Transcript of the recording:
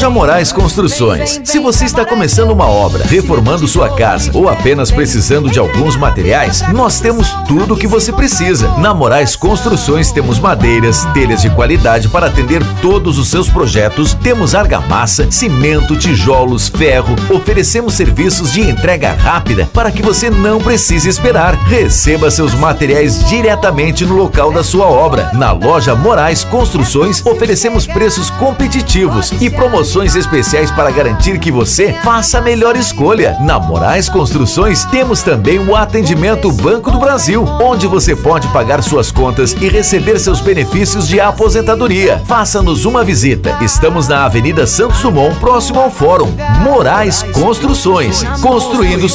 Loja Moraes Construções. Se você está começando uma obra, reformando sua casa ou apenas precisando de alguns materiais, nós temos tudo o que você precisa. Na Moraes Construções temos madeiras, telhas de qualidade para atender todos os seus projetos. Temos argamassa, cimento, tijolos, ferro. Oferecemos serviços de entrega rápida para que você não precise esperar. Receba seus materiais diretamente no local da sua obra. Na Loja Moraes Construções oferecemos preços competitivos e promoções especiais para garantir que você faça a melhor escolha. Na Moraes Construções temos também o atendimento Banco do Brasil, onde você pode pagar suas contas e receber seus benefícios de aposentadoria. Faça-nos uma visita. Estamos na Avenida Santos Dumont, próximo ao Fórum. Moraes Construções, construindo